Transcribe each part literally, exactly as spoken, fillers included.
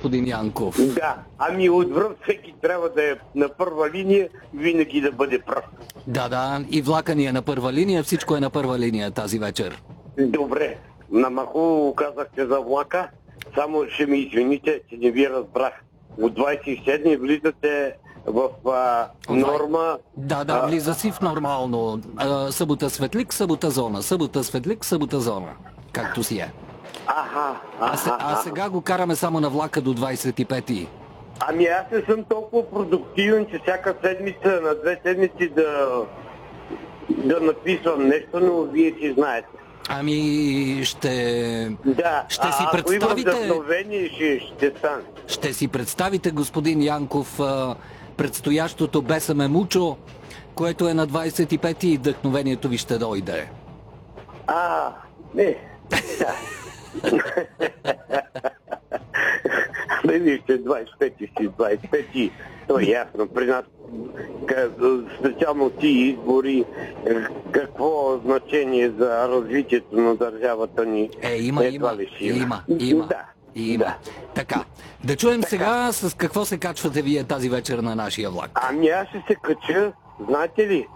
господин Янков. Да, ами отвън всеки трябва да е на първа линия, винаги да бъде прав. Да, да, и влака ни е на първа линия, всичко е на първа линия тази вечер. Добре, на хубаво казахте за влака, само ще ми извините, че не ви разбрах. От двадесет и седми влизате в а, норма... Да, да, влиза си в нормално. А, събота светлик, събота зона. Събота светлик, събота зона. Както си е. Аха, а, а, а сега го караме само на влака до двадесет и пети. Ами аз не съм толкова продуктивен, че всяка седмица, на две седмици да, да написвам нещо, но вие си знаете. Ами ще... Да, ще си а, представите... ако имам вдъхновение, ще, ще стане. Ще си представите, господин Янков, предстоящото Бесаме Мучо, което е на двадесет и пети и вдъхновението ви ще дойде. А, не. Не, вижте, двадесет и пети си, двадесет и пети, то е ясно. При нас, специално ти избори, какво значение за развитието на държавата ни? Е, има, има, има, има. Да. Има. Да. Така, да чуем така. Сега с какво се качвате вие тази вечер на нашия влак. Ами аз ще се кача, знаете ли,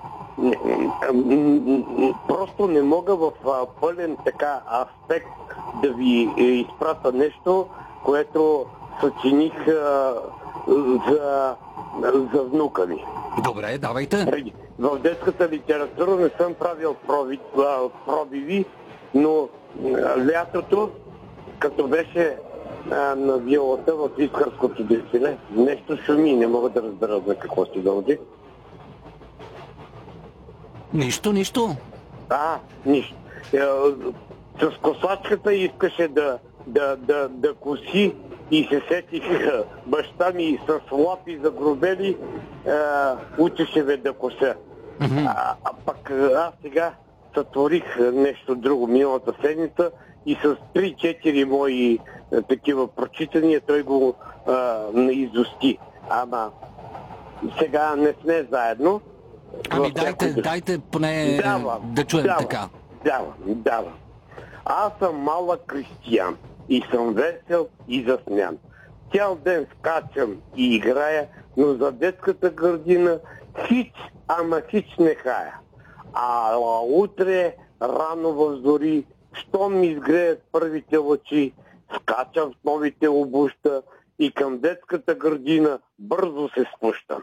просто не мога в пълен така аспект да ви изпратя нещо, което съчиних за, за внука ми. Добре, давайте. В детската литература не съм правил проби, пробиви, но лятото, като беше а, на виолата в Искърското дефиле, нещо шуми, не мога да разбера за какво се дължи. Нищо, нищо. А, нищо. Е, с косачката искаше да, да, да, да коси и се сетих баща ми с лапи загробели, е, учеше ме да кося. Mm-hmm. А, а пък аз сега сътворих нещо друго миналата седмица и с три-четири мои а, такива прочитания той го а, изости. Ама сега не сме заедно. Ами дайте, всяко... дайте поне дава, да чуем дава, така. Дава, дава. Аз съм малък християн и съм весел и засмян. Цял ден скачам и играя, но за детската градина хич, ама хич не хая. А утре, рано в зори, щом ми изгреят първите лъчи, скачам в новите обуща и към детската градина бързо се спущам.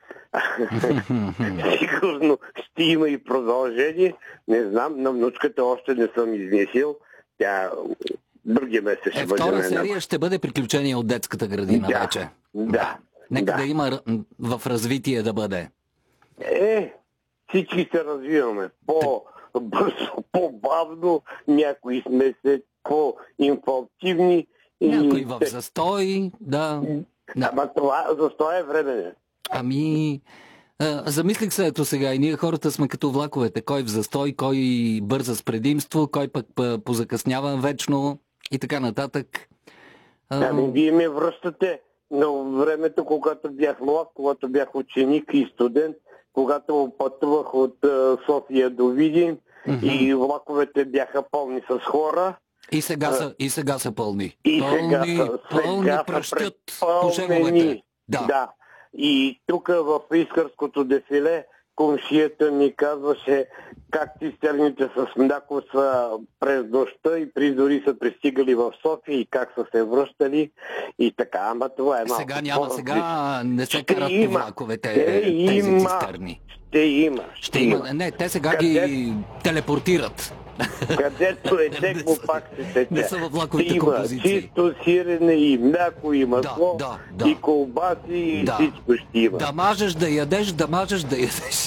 Сигурно ще има и продължение. Не знам, на внучката още не съм измислил. Тя другия месец ще е, бъде. Втора серия ще бъде приключение от детската градина да, вече. Да. Нека да. да има в развитие да бъде. Е, всички се развиваме. По-бързо, по-бавно, някои сме се по-инфалтивни. Някои и... в застой, да. да. Ама това застой е временен. Ами, а, замислих се ето сега и ние хората сме като влаковете. Кой в застой, кой бърза с предимство, кой пък позакъснява вечно и така нататък. А... Ами вие ме връщате на времето, когато бях млад, когато бях ученик и студент, когато пътувах от София до Видин mm-hmm. и влаковете бяха пълни с хора. И сега са, и сега са пълни. И пълни, сега са, пълни сега пръщят по шевовете. Да. да. И тук в Искърското дефиле комшията ми казваше как цистерните с мляко са през нощта и при зори са пристигали в София и как са се връщали и така. Ама това е малко. Сега няма, сега не се ще карат по има. влаковете ще тези има. цистерни. Ще има. Ще, ще има. Не, те сега Къде... ги телепортират. Където е текло, пак се тече. Не са във влаковите има композиции. чисто сирене и мляко, и масло, да, да, да. и колбаси, и да. всичко ще има. Да мажеш да ядеш, да мажеш да ядеш.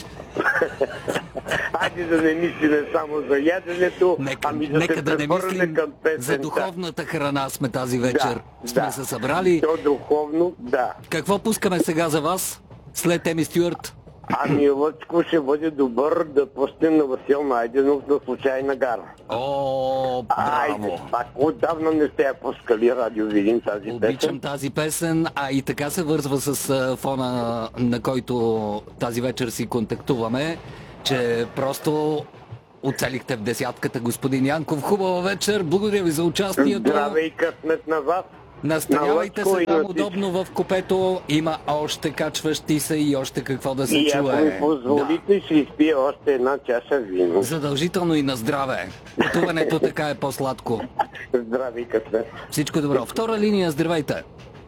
Хайде да не мислим само за яденето, нека, ами да нека се да не мислим към песента. За духовната храна сме тази вечер. Да, сме да. се събрали. То духовно, да. Какво пускаме сега за вас? След Еми Стюарт? Ами Лъчко ще бъде добър да пуснем на Васил Найденов на Случайна гара. О, браво! Айде, пак отдавна не сте я пускали радио Видин тази песен. Обичам тази песен, а и така се вързва с а, фона, на който тази вечер си контактуваме, че просто оцелихте в десятката, господин Янков. Хубава вечер, благодаря ви за участието. Здраве и късмет на вас. Настанявайте се и там на удобно в купето. Има още качващи се и още какво да се И чуе. ако ми позволите, ще изпия още една чаша вино. Задължително и на здраве. Пътуването така е по-сладко. Здрави, късмет. Всичко добро. Втора линия, здравейте.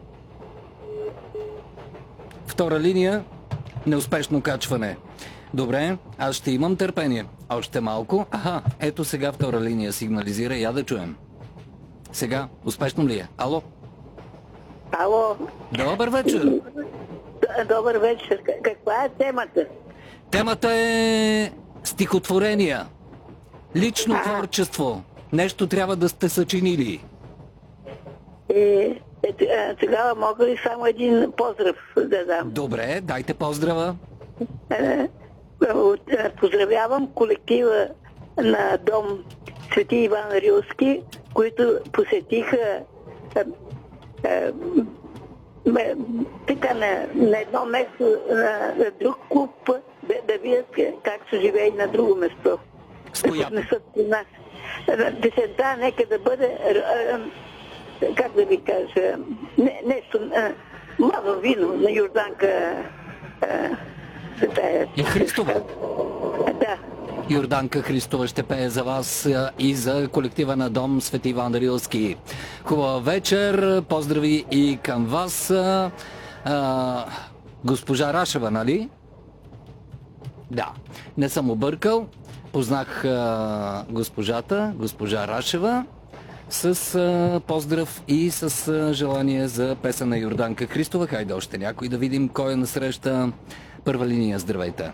Втора линия, неуспешно качване. Добре, аз ще имам търпение. Още малко. Аха, ето сега втора линия сигнализира. Я да чуем. Сега, успешно ли е? Ало? Ало, Добър вечер. д- добър вечер. К- Каква е темата? Темата е стихотворения. Лично творчество. Нещо трябва да сте съчинили. Е, е, т- а, тогава мога ли само един поздрав да дам? Добре, дайте поздрава. Е, от- е, Поздравявам колектива на дом Свети Иван Рилски, които посетиха е, е, ме- така на, на едно место, на, на друг клуб, да, да видят как се живее и на друго место. С Да коя? се отнесат при нас. Е, Песента нека да бъде, е, е, как да ви кажа, не, нещо, е, младо вино на Йорданка е, е, И Христова. да. Йорданка Христова ще пее за вас а, и за колектива на дом Свети Иван Рилски. Хубава вечер, поздрави и към вас. А, а, госпожа Рашева, нали? Да, не съм объркал. Познах а, госпожата, госпожа Рашева, с а, поздрав и с а, желание за песен на Йорданка Христова. Хайде още някой да видим кой е насреща. Първа линия, здравейте.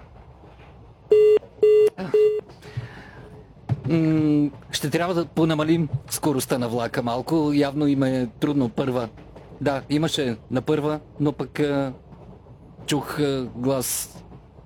М, ще трябва да понамалим скоростта на влака малко. Явно им е трудно първа. Да, имаше на първа, но пък а, чух а, глас,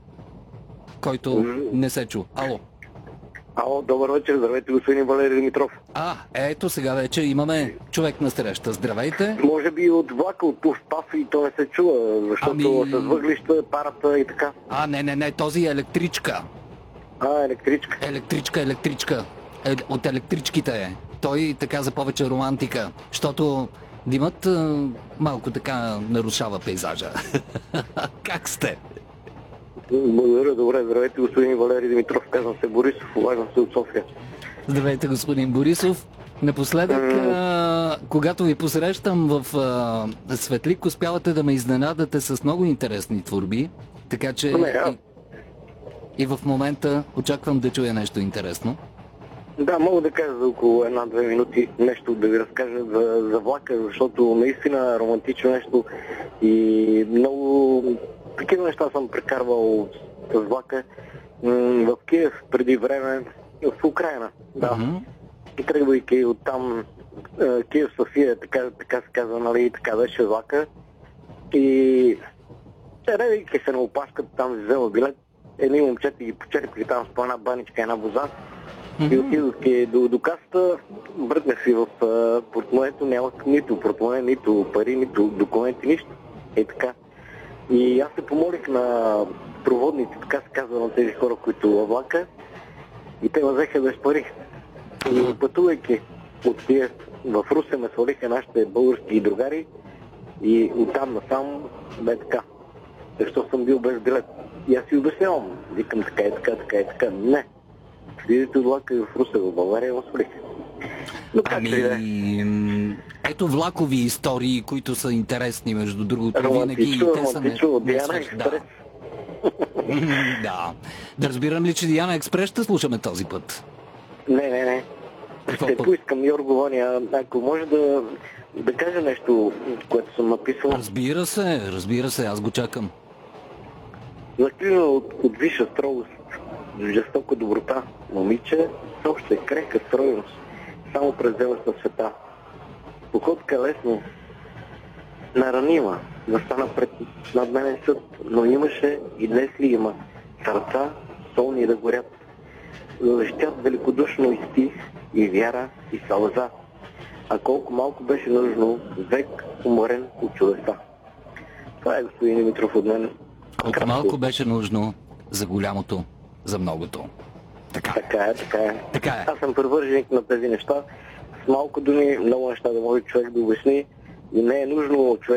който не се чу. Ало. Ало, добър вечер, здравейте, господин Валери Димитров. А, ето сега вече имаме човек на среща. Здравейте. Може би от влака, от Туфпав и то не се чува, защото Ами- с въглища, парата и така. А, не, не, не, този е електричка. А, електричка. Електричка, електричка. Е, от електричките е. Той така за повече романтика, защото димът а, малко така нарушава пейзажа. Как сте? Благодаря, добре, здравейте, господин Валери Димитров, казвам се Борисов, обаждам се от София. Здравейте, господин Борисов. Напоследък, а, когато ви посрещам в а, Светлик, успявате да ме изненадате с много интересни творби, така че Не, а- и, и в момента очаквам да чуя нещо интересно. Да, мога да кажа за около една-две минути нещо да ви разкажа за, за влака, защото наистина романтично нещо и много такива неща съм прекарвал с влака м, в Киев преди време, в Украина, да. Мгм. И тръгвайки оттам е, Киев, София, така, така се казва, нали, така беше влака. И редайки се на опашката, там взела билет, едни момчета ги почерпили там с по една баничка, една боза. И отидох до, до касата, бръкнах си в а, портмонето, нямах нито портмоне, нито пари, нито документи, нищо. И така. И аз се помолих на проводните, така се казва, на тези хора, които във влака, и те ме взеха без пари. И пътувайки от Киев в Русе, ме свалиха нашите български другари и оттам насам бе така. Защо съм бил без билет? И аз си обяснявам. Викам така и така, така и така. Не. Видите от влака и в Русе, в България, ме свалиха. Но как Ами, ли да е? м, ето влакови истории, които са интересни, между другото. Винаги и Романтично, те са не, романтично, не Диана свършат. Да. Експрес. Да. Да разбирам ли, че Диана Експрес ще слушаме този път? Не, не, не. Какво Ще пък? поискам Йорго Ваня, ако може да, да кажа нещо, което съм написал. Разбира се, разбира се, аз го чакам. Заклина от, от висша строгост, жестока доброта, момиче с обща крехка стройност, само през делата света. Походка лесно, наранима, застана пред надменен съд, но имаше и днес ли има сърца, солни да горят. Завещят великодушно и стих, и вяра, и сълза. А колко малко беше нужно, век уморен от чудеса. Това е, господин Димитров, от мен. Колко малко беше нужно за голямото, за многото. Така е. Така е, така е. Така е. Аз съм привърженик на тези неща. С малко думи, много неща да може човек да обясни и не е нужно човек